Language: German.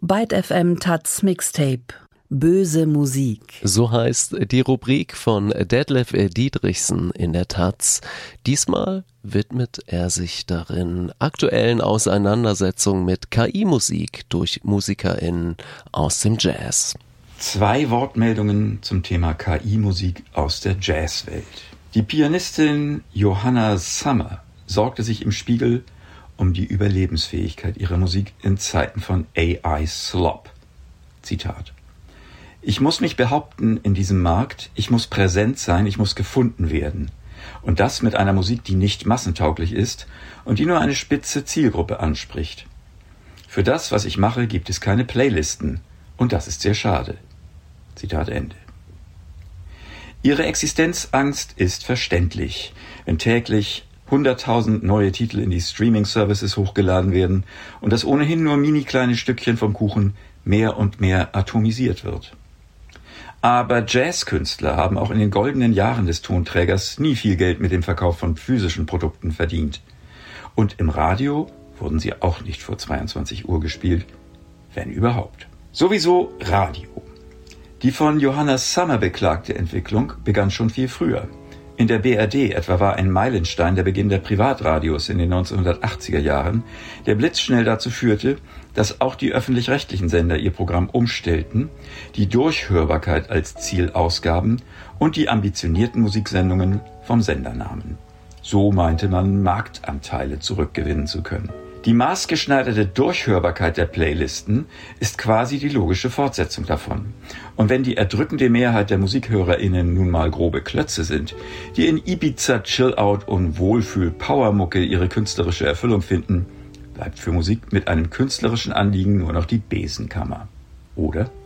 Byte FM Taz Mixtape. Böse Musik. So heißt die Rubrik von Detlef Dietrichsen in der Taz. Diesmal widmet er sich darin aktuellen Auseinandersetzungen mit KI-Musik durch MusikerInnen aus dem Jazz. 2 Wortmeldungen zum Thema KI-Musik aus der Jazzwelt. Die Pianistin Johanna Summer sorgte sich im Spiegel um die Überlebensfähigkeit ihrer Musik in Zeiten von AI-Slop. Zitat: Ich muss mich behaupten in diesem Markt, ich muss präsent sein, ich muss gefunden werden. Und das mit einer Musik, die nicht massentauglich ist und die nur eine spitze Zielgruppe anspricht. Für das, was ich mache, gibt es keine Playlisten. Und das ist sehr schade. Zitat Ende. Ihre Existenzangst ist verständlich, wenn täglich 100.000 neue Titel in die Streaming-Services hochgeladen werden und das ohnehin nur mini-kleine Stückchen vom Kuchen mehr und mehr atomisiert wird. Aber Jazzkünstler haben auch in den goldenen Jahren des Tonträgers nie viel Geld mit dem Verkauf von physischen Produkten verdient. Und im Radio wurden sie auch nicht vor 22 Uhr gespielt, wenn überhaupt. Sowieso Radio. Die von Johanna Summer beklagte Entwicklung begann schon viel früher. In der BRD etwa war ein Meilenstein der Beginn der Privatradios in den 1980er Jahren, der blitzschnell dazu führte, dass auch die öffentlich-rechtlichen Sender ihr Programm umstellten, die Durchhörbarkeit als Ziel ausgaben und die ambitionierten Musiksendungen vom Sender nahmen. So meinte man, Marktanteile zurückgewinnen zu können. Die maßgeschneiderte Durchhörbarkeit der Playlisten ist quasi die logische Fortsetzung davon. Und wenn die erdrückende Mehrheit der MusikhörerInnen nun mal grobe Klötze sind, die in Ibiza Chill-Out und Wohlfühl-Powermucke ihre künstlerische Erfüllung finden, bleibt für Musik mit einem künstlerischen Anliegen nur noch die Besenkammer. Oder?